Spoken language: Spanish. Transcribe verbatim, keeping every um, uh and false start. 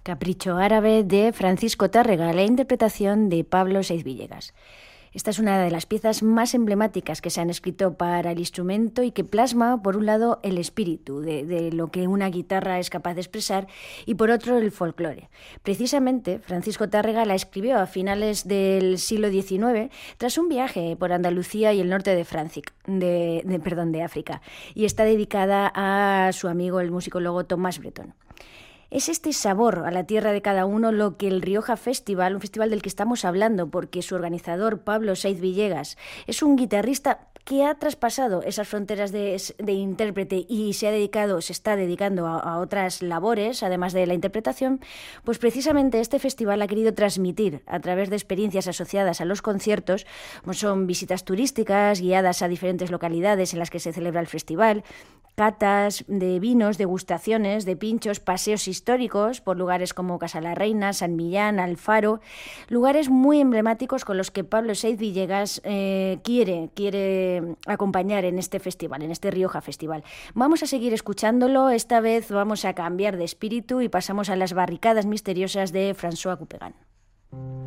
Capricho árabe de Francisco Tárrega, la interpretación de Pablo Saiz Villegas. Esta es una de las piezas más emblemáticas que se han escrito para el instrumento y que plasma, por un lado, el espíritu de, de lo que una guitarra es capaz de expresar y, por otro, el folclore. Precisamente, Francisco Tárrega la escribió a finales del siglo diecinueve tras un viaje por Andalucía y el norte de Francia, de, de, perdón, de África, y está dedicada a su amigo, el musicólogo Tomás Bretón. Es este sabor a la tierra de cada uno lo que el Rioja Festival, un festival del que estamos hablando, porque su organizador, Pablo Saiz Villegas, es un guitarrista que ha traspasado esas fronteras de, de intérprete y se ha dedicado, se está dedicando a, a otras labores, además de la interpretación. Pues precisamente este festival ha querido transmitir, a través de experiencias asociadas a los conciertos, pues son visitas turísticas guiadas a diferentes localidades en las que se celebra el festival, catas de vinos, degustaciones de pinchos, paseos históricos por lugares como Casa la Reina, San Millán, Alfaro, lugares muy emblemáticos con los que Pablo Saiz Villegas eh, quiere, quiere acompañar en este festival, en este Rioja Festival. Vamos a seguir escuchándolo, esta vez vamos a cambiar de espíritu y pasamos a las barricadas misteriosas de François Couperin.